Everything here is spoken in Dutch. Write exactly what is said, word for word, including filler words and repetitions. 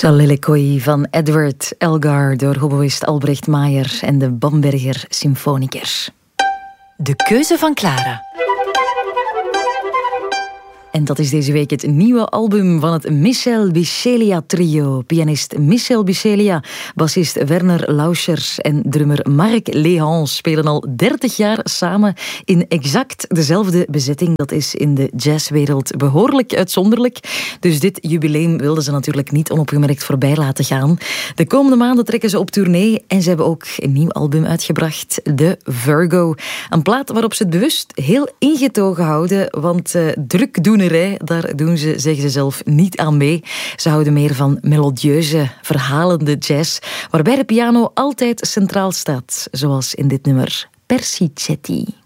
Soliloquy van Edward Elgar door hoboïst Albrecht Maier en de Bamberger Symfonikers. De keuze van Clara. En dat is deze week het nieuwe album van het Michel Bichelia trio. Pianist Michel Bichelia, bassist Werner Lauschers en drummer Marc Léhans spelen al dertig jaar samen in exact dezelfde bezetting. Dat is in de jazzwereld behoorlijk uitzonderlijk. Dus dit jubileum wilden ze natuurlijk niet onopgemerkt voorbij laten gaan. De komende maanden trekken ze op tournee en ze hebben ook een nieuw album uitgebracht, The Virgo. Een plaat waarop ze het bewust heel ingetogen houden, want uh, drukdoenerij, daar doen ze, zeggen ze zelf, niet aan mee. Ze houden meer van melodieuze, verhalende jazz, waarbij de piano altijd centraal staat, zoals in dit nummer Persicetti.